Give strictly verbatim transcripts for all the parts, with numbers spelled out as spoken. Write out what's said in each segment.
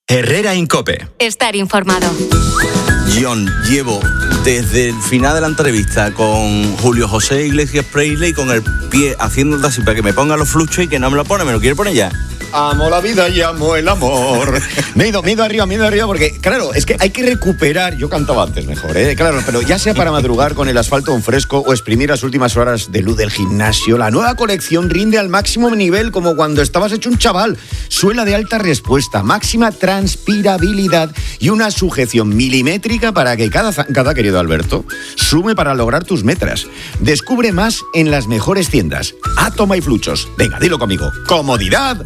Herrera en COPE. Estar informado. John, llevo desde el final de la entrevista con Julio José Iglesias Presley con el pie haciendo así para que me ponga los fluchos y que no me lo pone, me lo quiere poner ya. Amo la vida y amo el amor. Me he ido, me he ido arriba, me he ido arriba porque, claro, es que hay que recuperar. Yo cantaba antes mejor, ¿eh? Claro, pero ya sea para madrugar con el asfalto en fresco o exprimir las últimas horas de luz del gimnasio, la nueva colección rinde al máximo nivel como cuando estabas hecho un chaval. Suela de alta respuesta, máxima transpirabilidad y una sujeción milimétrica para que cada, cada querido Alberto sume para lograr tus metas. Descubre más en las mejores tiendas. Atoma y Fluchos. Venga, dilo conmigo. Comodidad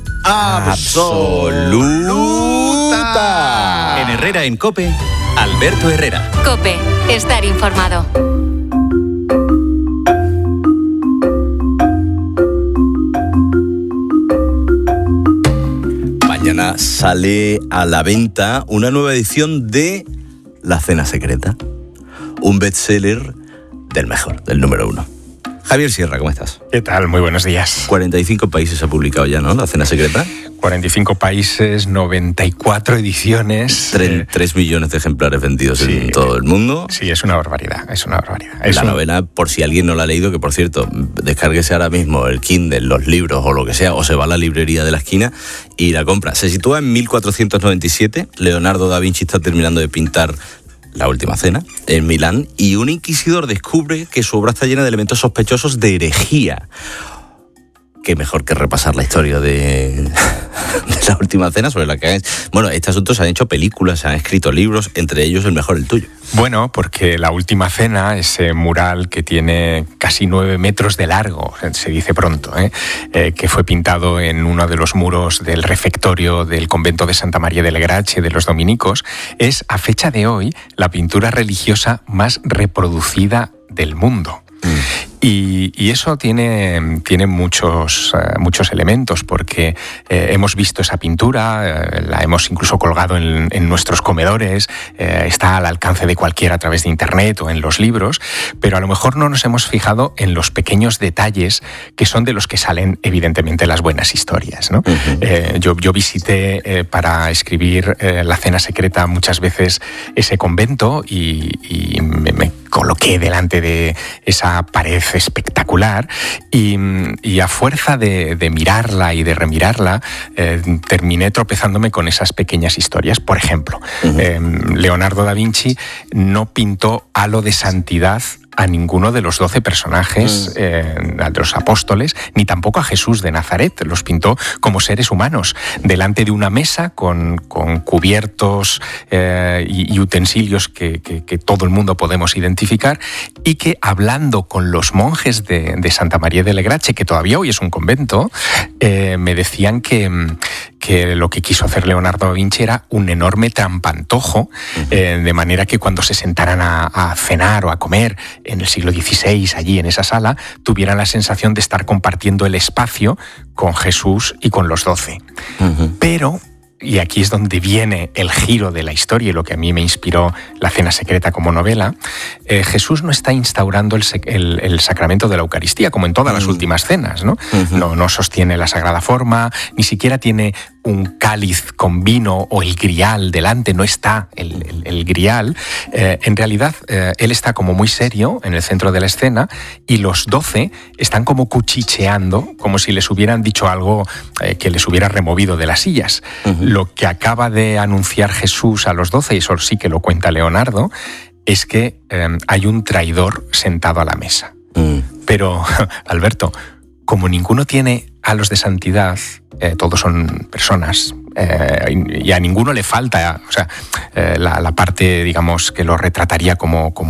absoluta. En Herrera en COPE, Alberto Herrera. COPE, estar informado. Mañana sale a la venta una nueva edición de La Cena Secreta, un bestseller del mejor, del número uno. Javier Sierra, ¿cómo estás? ¿Qué tal? Muy buenos días. cuarenta y cinco países ha publicado ya, ¿no? La Cena Secreta. cuarenta y cinco países, noventa y cuatro ediciones. Tres, tres millones de ejemplares vendidos sí, en todo el mundo. Sí, es una barbaridad, es una barbaridad. Es la un... novela, por si alguien no la ha leído, que por cierto, descárguese ahora mismo el Kindle, los libros o lo que sea, o se va a la librería de la esquina y la compra. Se sitúa en mil cuatrocientos noventa y siete. Leonardo da Vinci está terminando de pintar La Última Cena en Milán y un inquisidor descubre que su obra está llena de elementos sospechosos de herejía. Qué mejor que repasar la historia de, de La Última Cena, sobre la que han... Bueno, este asunto se han hecho películas, se han escrito libros, entre ellos el mejor, el tuyo. Bueno, porque La Última Cena, ese mural que tiene casi nueve metros de largo, se dice pronto, ¿eh? Eh, que fue pintado en uno de los muros del refectorio del convento de Santa María del Grache de los dominicos, es a fecha de hoy la pintura religiosa más reproducida del mundo. Mm. Y, y eso tiene, tiene muchos, uh, muchos elementos, porque eh, hemos visto esa pintura, eh, la hemos incluso colgado en, en nuestros comedores, eh, está al alcance de cualquiera a través de internet o en los libros, pero a lo mejor no nos hemos fijado en los pequeños detalles que son de los que salen evidentemente las buenas historias, ¿no? Uh-huh. eh, yo, yo visité eh, para escribir eh, La Cena Secreta muchas veces ese convento y, y me, me coloqué delante de esa pared espectacular y, y a fuerza de, de mirarla y de remirarla eh, terminé tropezándome con esas pequeñas historias. Por ejemplo, uh-huh. eh, Leonardo da Vinci no pintó halo de santidad a ninguno de los doce personajes mm. eh, de los apóstoles, ni tampoco a Jesús de Nazaret. Los pintó como seres humanos, delante de una mesa con, con cubiertos eh, y, y utensilios que, que, que todo el mundo podemos identificar, y que hablando con los monjes de, de Santa María del Grache, que todavía hoy es un convento, eh, me decían que, que lo que quiso hacer Leonardo da Vinci era un enorme trampantojo, mm. eh, de manera que cuando se sentaran a, a cenar o a comer en el siglo dieciséis, allí en esa sala, tuvieran la sensación de estar compartiendo el espacio con Jesús y con los doce. Uh-huh. Pero, y aquí es donde viene el giro de la historia y lo que a mí me inspiró La Cena Secreta como novela, eh, Jesús no está instaurando el, el, el sacramento de la Eucaristía, como en todas uh-huh. las últimas cenas, ¿no? Uh-huh. No, no sostiene la Sagrada Forma, ni siquiera tiene un cáliz con vino o el grial delante, no está el, el, el grial. Eh, en realidad, eh, él está como muy serio en el centro de la escena y los doce están como cuchicheando, como si les hubieran dicho algo eh, que les hubiera removido de las sillas. Uh-huh. Lo que acaba de anunciar Jesús a los doce, y eso sí que lo cuenta Leonardo, es que eh, hay un traidor sentado a la mesa. Uh-huh. Pero, Alberto, como ninguno tiene halos de santidad, eh, todos son personas, eh, y a ninguno le falta, o sea, eh, la, la parte, digamos, que lo retrataría como, como